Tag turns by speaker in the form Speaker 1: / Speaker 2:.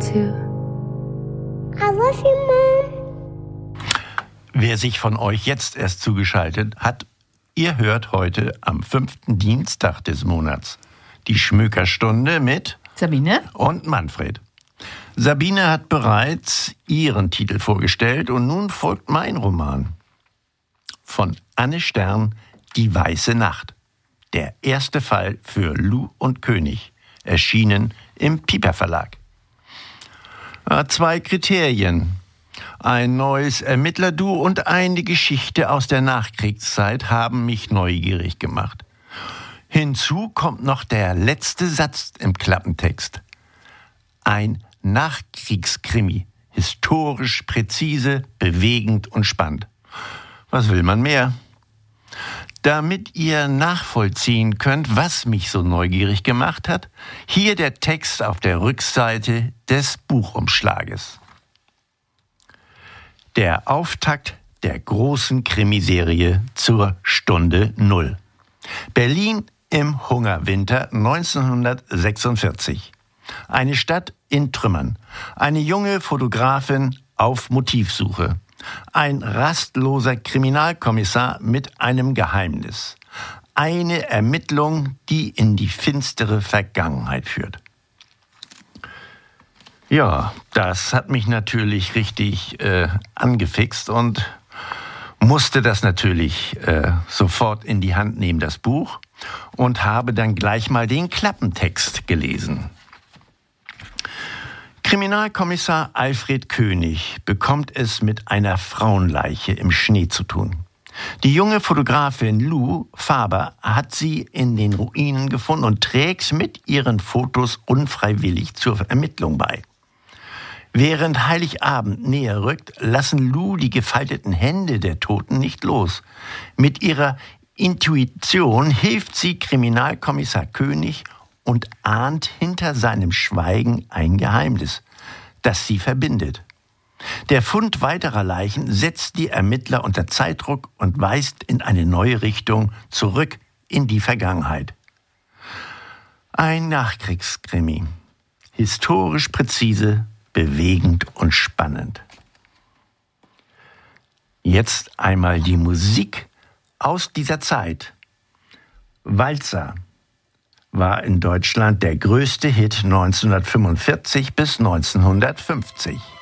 Speaker 1: too. I love you, Mom.
Speaker 2: Wer sich von euch jetzt erst zugeschaltet hat, ihr hört heute am 5. Dienstag des Monats die Schmökerstunde mit
Speaker 3: Sabine
Speaker 2: und Manfred. Sabine hat bereits ihren Titel vorgestellt und nun folgt mein Roman. Von Anne Stern, Die weiße Nacht. Der erste Fall für Lou und König, erschienen im Piper Verlag. 2 Kriterien. Ein neues Ermittlerduo und eine Geschichte aus der Nachkriegszeit haben mich neugierig gemacht. Hinzu kommt noch der letzte Satz im Klappentext. Ein Nachkriegskrimi, historisch präzise, bewegend und spannend. Was will man mehr? Damit ihr nachvollziehen könnt, was mich so neugierig gemacht hat, hier der Text auf der Rückseite des Buchumschlages. Der Auftakt der großen Krimiserie zur Stunde Null. Berlin im Hungerwinter 1946. Eine Stadt in Trümmern. Eine junge Fotografin auf Motivsuche. Ein rastloser Kriminalkommissar mit einem Geheimnis. Eine Ermittlung, die in die finstere Vergangenheit führt. Ja, das hat mich natürlich richtig angefixt und musste das natürlich sofort in die Hand nehmen, das Buch, und habe dann gleich mal den Klappentext gelesen. Kriminalkommissar Alfred König bekommt es mit einer Frauenleiche im Schnee zu tun. Die junge Fotografin Lou Faber hat sie in den Ruinen gefunden und trägt mit ihren Fotos unfreiwillig zur Ermittlung bei. Während Heiligabend näher rückt, lassen Lou die gefalteten Hände der Toten nicht los. Mit ihrer Intuition hilft sie Kriminalkommissar König und ahnt hinter seinem Schweigen ein Geheimnis, das sie verbindet. Der Fund weiterer Leichen setzt die Ermittler unter Zeitdruck und weist in eine neue Richtung zurück in die Vergangenheit. Ein Nachkriegskrimi. Historisch präzise, bewegend und spannend. Jetzt einmal die Musik aus dieser Zeit. Walzer war in Deutschland der größte Hit 1945 bis 1950.